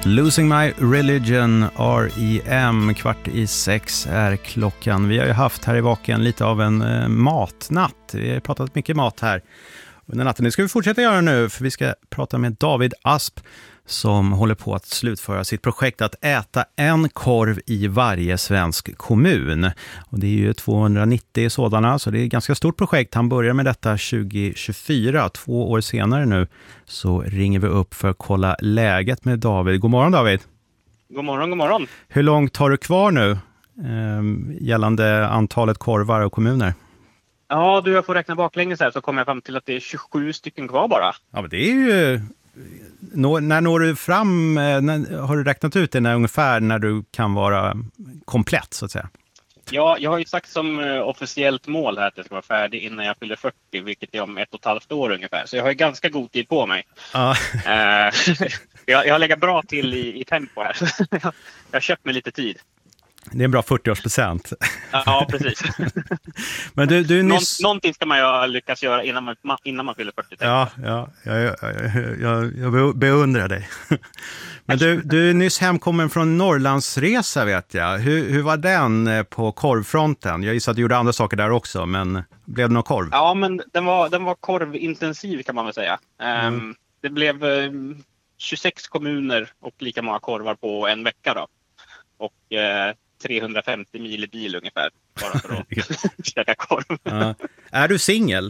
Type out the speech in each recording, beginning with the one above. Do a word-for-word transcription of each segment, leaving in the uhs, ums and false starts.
Losing My Religion, R E M, kvart i sex är klockan. Vi har ju haft här i Vaken lite av en eh, matnatt. Vi har pratat mycket mat här under natten. Det ska vi fortsätta göra nu, för vi ska prata med David Asp som håller på att slutföra sitt projekt att äta en korv i varje svensk kommun. Och det är ju tvåhundranittio sådana, så det är ett ganska stort projekt. Han börjar med detta tjugo tjugofyra, två år senare nu, så ringer vi upp för att kolla läget med David. God morgon David! God morgon, god morgon! Hur långt har du kvar nu eh, gällande antalet korvar och kommuner? Ja, du, jag får räkna baklänges här så kommer jag fram till att det är tjugosju stycken kvar bara. Ja, men det är ju... Nå, när når du fram, när, har du räknat ut det när, ungefär när du kan vara komplett så att säga? Ja, jag har ju sagt som uh, officiellt mål här att jag ska vara färdig innan jag fyller fyrtio, vilket är om ett och ett halvt år ungefär. Så jag har ju ganska god tid på mig. Ja. Uh, jag, jag har legat bra till i, i tempo här. jag, jag har köpt mig lite tid. Det är en bra fyrtioårspresent. Ja, precis. Men du, du nyss... Någon, någonting ska man ju lyckas göra innan man, innan man fyller fyrtio. Ja, ja jag, jag, jag, jag beundrar dig. Men du, du är nyss hemkommen från Norrlandsresa vet jag. Hur, hur var den på korvfronten? Jag gissar att du gjorde andra saker där också, men blev det någon korv? Ja, men den var, den var korvintensiv kan man väl säga. Mm. Um, det blev um, tjugosex kommuner och lika många korvar på en vecka då. Och uh, trehundrafemtio mil i bil ungefär, bara för att käka korv. Ja. Är du singel?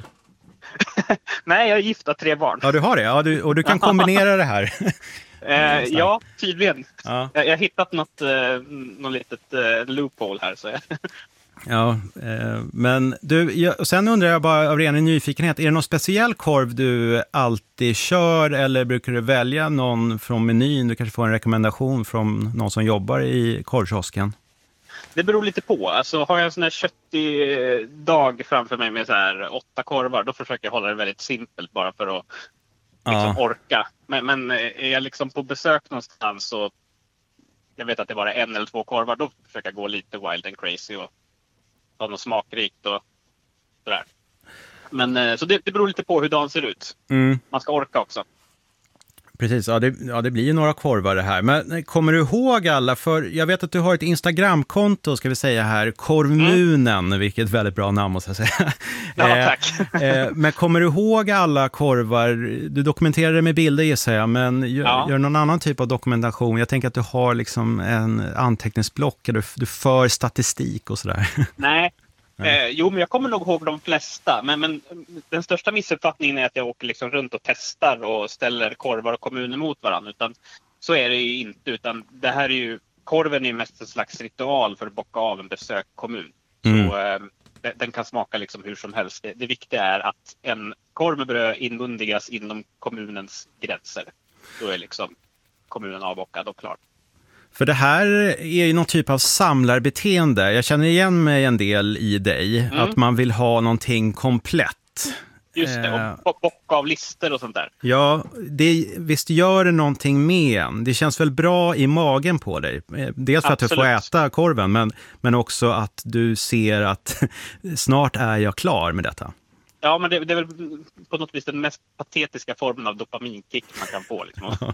Nej, jag är gift och tre barn. Ja, du har det. Ja, du, och du kan kombinera det här. eh, ja, tydligen. Ja. Jag, jag har hittat något, eh, något litet eh, loophole här. Så jag... Ja, eh, men du, jag, sen undrar jag bara av ren nyfikenhet, är det någon speciell korv du alltid kör eller brukar du välja någon från menyn? Du kanske får en rekommendation från någon som jobbar i korvkiosken? Det beror lite på. Alltså, har jag en sån här köttig dag framför mig med så här åtta korvar, då försöker jag hålla det väldigt simpelt bara för att liksom, ja. orka. Men, men är jag liksom på besök någonstans så jag vet att det bara är en eller två korvar, då försöker jag gå lite wild and crazy och ha något smakrikt och sådär. Men så det, det beror lite på hur dagen ser ut. Mm. Man ska orka också. Precis, ja det, ja det blir ju några korvar det här. Men kommer du ihåg alla? För jag vet att du har ett Instagramkonto, ska vi säga här, Korvmunen, mm. vilket väldigt bra namn måste jag säga. Ja, tack. eh, men kommer du ihåg alla korvar? Du dokumenterar det med bilder gissar jag, men gör, ja. gör någon annan typ av dokumentation? Jag tänker att du har liksom en anteckningsblock, där du, du för statistik och sådär. Nej. Eh, jo, men jag kommer nog ihåg de flesta. Men, men den största missuppfattningen är att jag åker liksom runt och testar och ställer korvar och kommuner mot varandra. Utan så är det ju inte. Utan det här är ju, korven är ju mest en slags ritual för att bocka av en besökkommun. Mm. Så eh, den kan smaka liksom hur som helst. Det, det viktiga är att en korv med bröd inmundigas inom kommunens gränser. Då är liksom kommunen avbockad och klar. För det här är ju någon typ av samlarbeteende. Jag känner igen mig en del i dig. Mm. Att man vill ha någonting komplett. Just det, och bocka av lister och sånt där. Ja, det, visst gör det någonting med en. Det känns väl bra i magen på dig. Dels för Absolut. Att du får äta korven, men, men också att du ser att snart är jag klar med detta. Ja, men det, det är väl på något vis den mest patetiska formen av dopaminkick man kan få. Liksom.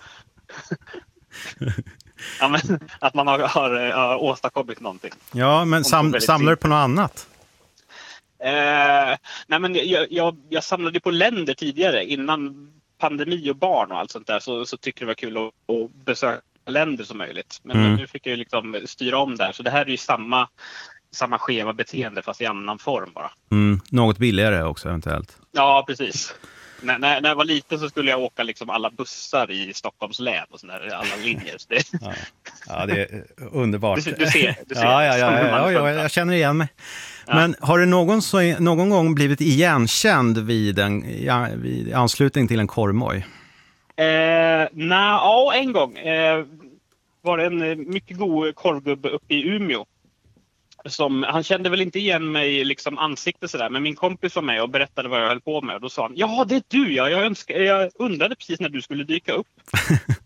Ja, men, att man har, har, har åstadkommit någonting. Ja, men sam, samlar du på något annat? Eh, nej, men jag, jag, jag samlade på länder tidigare. Innan pandemi och barn och allt sånt där så, så tycker det var kul att, att besöka länder som möjligt. Men mm. nu fick jag ju liksom styra om där. Så det här är ju samma, samma schema beteende fast i annan form bara. Mm, något billigare också eventuellt. Ja, precis. När, när, när jag var liten så skulle jag åka liksom alla bussar i Stockholms län och sådär, alla linjer. Så det... Ja. Ja, det är underbart. Du, du ser, du ser. Ja, ja, ja, ja, ja, jag känner igen mig. Ja. Men har du någon, så, någon gång blivit igenkänd vid, en, ja, vid anslutning till en korvmoj? Eh, Nej, ja, en gång. Eh, var det en mycket god korvgubbe uppe i Umeå. Som, han kände väl inte igen mig liksom ansikte sådär, men min kompis var med och berättade vad jag höll på med och då sa han, ja det är du, ja, jag, önskar, jag undrade precis när du skulle dyka upp.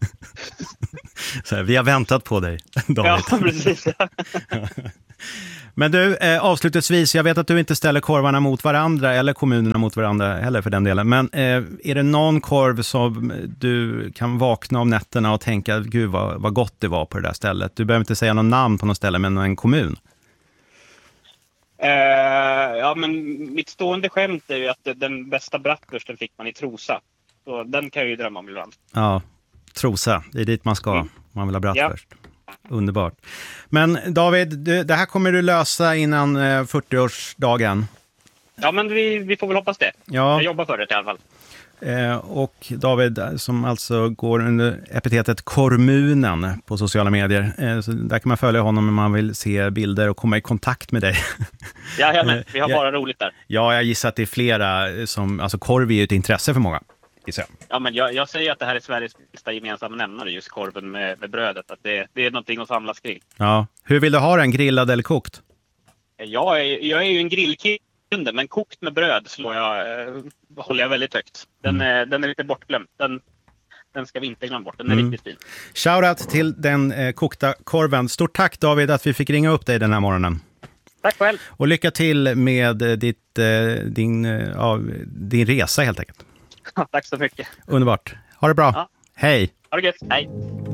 Så här, vi har väntat på dig, David. Ja, precis. Ja. Men du, eh, avslutningsvis, jag vet att du inte ställer korvarna mot varandra eller kommunerna mot varandra heller för den delen. Men eh, är det någon korv som du kan vakna om nätterna och tänka, gud vad, vad gott det var på det där stället? Du behöver inte säga någon namn på något ställe, men en kommun. Uh, ja, men mitt stående skämt är ju att den bästa bratwursten fick man i Trosa. Så den kan jag ju drömma om ibland. Ja, Trosa, det är dit man ska. Mm. Man vill ha bratwurst. Ja. Underbart. Men David, du, det här kommer du lösa innan eh, fyrtioårsdagen. Ja, men vi, vi får väl hoppas det. Ja. Jag jobbar för det i alla fall. Eh, och David, som alltså går under epitetet Kormunen på sociala medier. Eh, så där kan man följa honom om man vill se bilder och komma i kontakt med dig. Ja, jag med. Vi har bara roligt där. Ja, jag gissar att det är flera som, alltså korv är ju ett intresse för många. Ja, men jag, jag säger att det här är Sveriges bästa gemensamma nämnare, just korven med, med brödet. Att det, det är någonting att samlas kring. Ja. Hur vill du ha den, grillad eller kokt? Jag är, jag är ju en grillkille, men kokt med bröd slår jag, eh, håller jag väldigt högt. Den, mm. är, den är lite bortglömd. Den, den ska vi inte glömma bort. Den är mm. riktigt fin. Shoutout till den eh, kokta korven. Stort tack David att vi fick ringa upp dig den här morgonen. Tack själv. Och lycka till med ditt, eh, din, eh, ja, din resa helt enkelt. Tack så mycket. Underbart. Ha det bra. Ja. Hej. Ha det gött. Hej.